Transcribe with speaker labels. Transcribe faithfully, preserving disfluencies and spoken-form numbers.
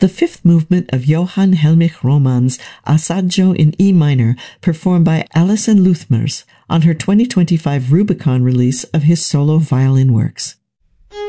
Speaker 1: the fifth movement of Johann Heinrich Roman's Assaggio in E minor, performed by Alison Luthmers on her twenty twenty-five Rubicon release of his solo violin works.